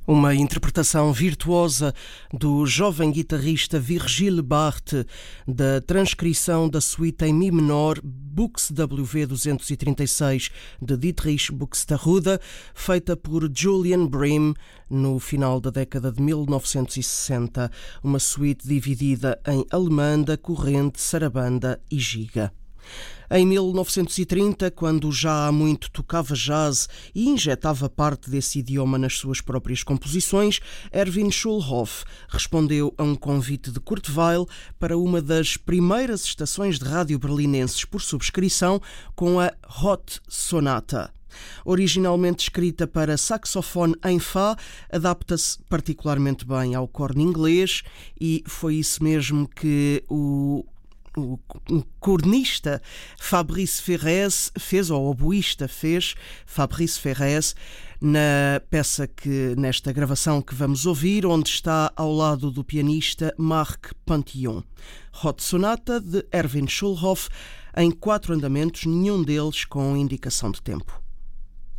Uma interpretação virtuosa do jovem guitarrista Virgile Barthe da transcrição da suíte em Mi menor BWV 236 de Dietrich Buxtehude, feita por Julian Bream no final da década de 1960, uma suíte dividida em alemanda, corrente, sarabanda e giga. Em 1930, quando já há muito tocava jazz e injetava parte desse idioma nas suas próprias composições, Erwin Schulhoff respondeu a um convite de Kurt Weill para uma das primeiras estações de rádio berlinenses por subscrição com a Hot Sonata. Originalmente escrita para saxofone em Fá, adapta-se particularmente bem ao corno inglês e foi isso mesmo que o cornista Fabrice Ferrez fez, ou oboísta fez, Fabrice Ferrez, na peça nesta gravação que vamos ouvir, onde está ao lado do pianista Marc Pantillon. Hot Sonata de Erwin Schulhoff, em 4 andamentos, nenhum deles com indicação de tempo.